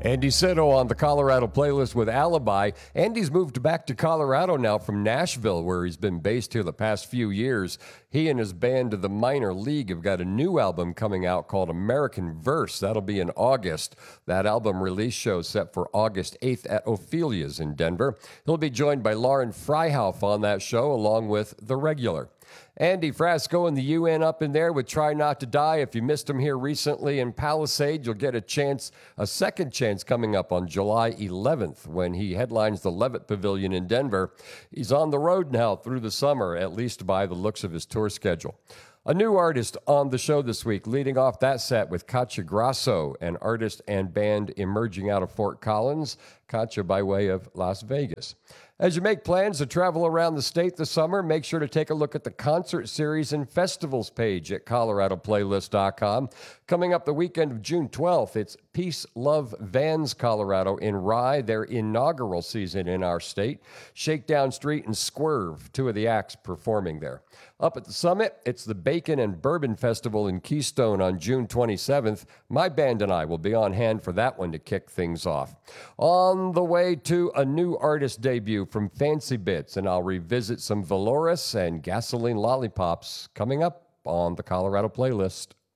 Andy Sito on the Colorado playlist with Alibi. Andy's moved back to Colorado now from Nashville, where he's been based here the past few years. He and his band, The Minor League, have got a new album coming out called American Verse. That'll be in August. That album release show is set for August 8th at Ophelia's in Denver. He'll be joined by Lauren Freihoff on that show, along with The Regular. Andy Frasco and the UN up in there with Try Not to Die. If you missed him here recently in Palisade, you'll get a second chance coming up on July 11th when he headlines the Levitt Pavilion in Denver. He's on the road now through the summer, at least by the looks of his tour schedule. A new artist on the show this week, leading off that set with Katya Grasso, an artist and band emerging out of Fort Collins, Katya by way of Las Vegas. As you make plans to travel around the state this summer, make sure to take a look at the concert series and festivals page at coloradoplaylist.com. Coming up the weekend of June 12th, it's Peace Love Vans Colorado in Rye, their inaugural season in our state. Shakedown Street and Swerve, two of the acts performing there. Up at the summit, it's the Bacon and Bourbon Festival in Keystone on June 27th. My band and I will be on hand for that one to kick things off. On the way to a new artist debut from Fancy Bits, and I'll revisit some Valoris and Gasoline Lollipops coming up on the Colorado playlist.